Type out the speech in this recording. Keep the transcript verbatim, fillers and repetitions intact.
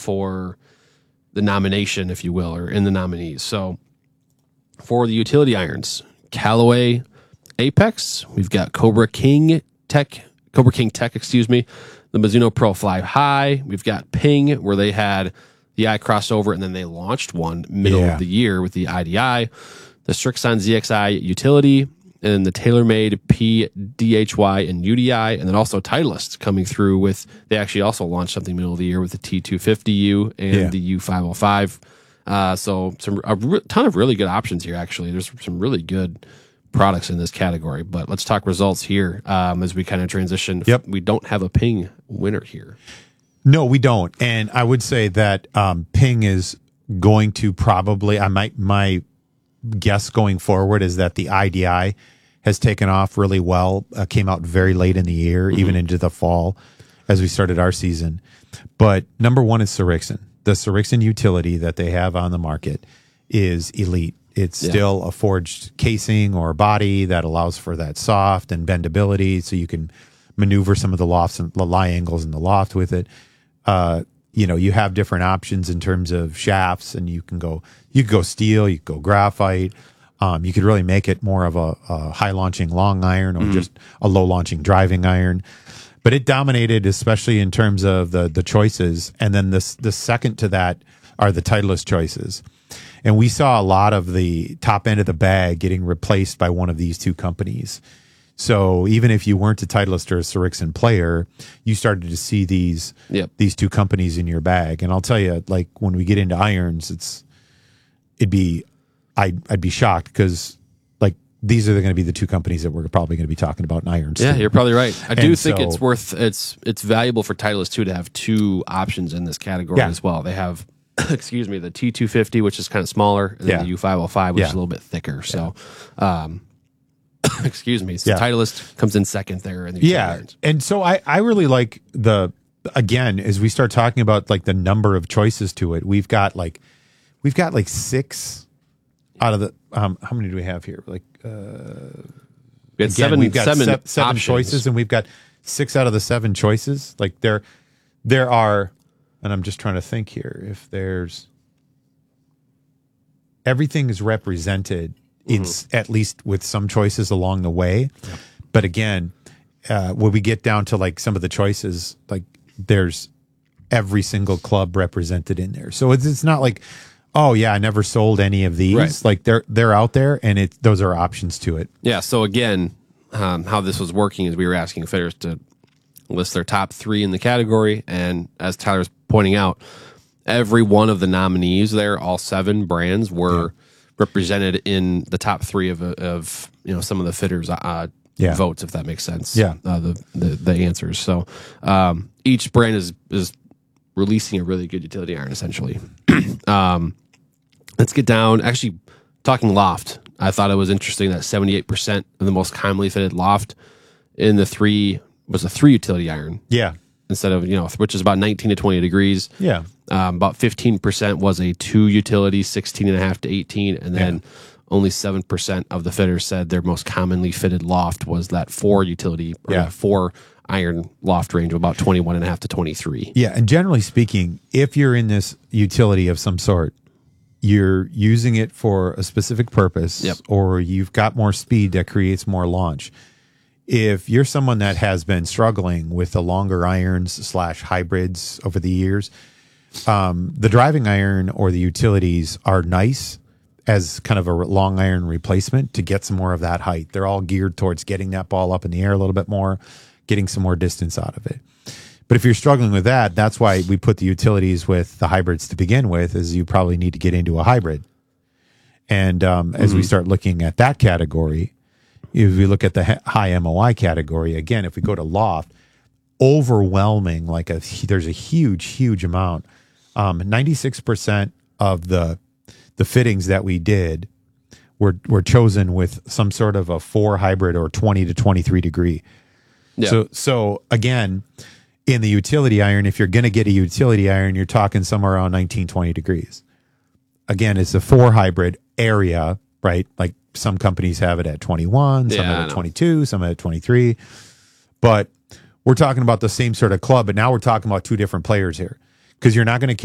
for the nomination, if you will, or in the nominees. So for the utility irons, Callaway Apex, we've got Cobra King Tech, Cobra King Tech, excuse me, the Mizuno Pro Fly High. We've got Ping, where they had the I crossover, and then they launched one middle yeah. of the year with the I D I, the Strixon Z X I utility, and the TaylorMade P D H Y and U D I, and then also Titleist coming through with, they actually also launched something middle of the year with the T two fifty U and yeah. the U five oh five. Uh, so some a re- ton of really good options here, actually. There's some really good products in this category, but let's talk results here um, as we kind of transition. Yep. We don't have a Ping winner here. No, we don't. And I would say that um, Ping is going to probably, I might, my guess going forward is that the I D I has taken off really well, uh, came out very late in the year, mm-hmm. even into the fall as we started our season. But number one is Srixon. The Srixon utility that they have on the market is elite. It's yeah. still a forged casing or body that allows for that soft and bendability, so you can maneuver some of the lofts and the lie angles in the loft with it. Uh, you know, you have different options in terms of shafts, and you can go, you could go steel, you could go graphite. Um, you could really make it more of a, a high launching long iron or mm-hmm. just a low launching driving iron. But it dominated, especially in terms of the the choices. And then this the second to that are the Titleist choices. And we saw a lot of the top end of the bag getting replaced by one of these two companies. So even if you weren't a Titleist or a Srixon player, you started to see these yep. these two companies in your bag. And I'll tell you, like when we get into irons, it's it'd be I'd I'd be shocked because like these are going to be the two companies that we're probably going to be talking about in irons. Yeah, too. you're probably right. I do and think so, it's worth it's it's valuable for Titleist too to have two options in this category yeah. as well. They have excuse me, the T two fifty, which is kind of smaller, and then yeah. the U five oh five, which yeah. is a little bit thicker. So, yeah. um, excuse me. So yeah. Titleist comes in second there. In the yeah. irons. And so I, I really like the, again, as we start talking about like the number of choices to it, we've got like, we've got like six out of the, um, how many do we have here? Like, uh, we had again, seven, we've got seven, se- seven options. choices, and we've got six out of the seven choices. Like there, there are, and I'm just trying to think here, if there's, everything is represented in mm-hmm. at least with some choices along the way. Yep. But again, uh, when we get down to like some of the choices, like there's every single club represented in there. So it's, it's not like, oh yeah, I never sold any of these. Right. Like they're, they're out there, and it, those are options to it. Yeah. So again, um, how this was working is we were asking fitters to list their top three in the category. And as Tyler's pointing out, every one of the nominees there, all seven brands were yeah. represented in the top three of, of you know, some of the fitters' uh, yeah. votes, if that makes sense. Yeah. Uh, the, the, the answers. So um, each brand is, is releasing a really good utility iron, essentially. um, let's get down. Actually, talking loft, I thought it was interesting that seventy-eight percent of the most commonly fitted loft in the three was a three utility iron. Yeah. Instead of, you know, which is about nineteen to twenty degrees. Yeah. Um, about fifteen percent was a two utility, sixteen and a half to eighteen. And then yeah. only seven percent of the fitters said their most commonly fitted loft was that four utility, or yeah. that four iron loft range of about twenty-one and a half to twenty-three. Yeah. And generally speaking, if you're in this utility of some sort, you're using it for a specific purpose, yep. or you've got more speed that creates more launch. If you're someone that has been struggling with the longer irons slash hybrids over the years, um, the driving iron or the utilities are nice as kind of a long iron replacement to get some more of that height. They're all geared towards getting that ball up in the air a little bit more, getting some more distance out of it. But if you're struggling with that, that's why we put the utilities with the hybrids to begin with, is you probably need to get into a hybrid. And um, mm-hmm. as we start looking at that category, if we look at the high M O I category, again, if we go to loft, overwhelming, like a, there's a huge, huge amount. Um, ninety-six percent of the the fittings that we did were were chosen with some sort of a four hybrid or twenty to twenty-three degree. Yeah. So, so again, in the utility iron, if you're going to get a utility iron, you're talking somewhere around nineteen, twenty degrees. Again, it's a four hybrid area, right? Like some companies have it at twenty-one, some yeah, have it at twenty-two, some at twenty-three. But we're talking about the same sort of club, but now we're talking about two different players here, because you're not going to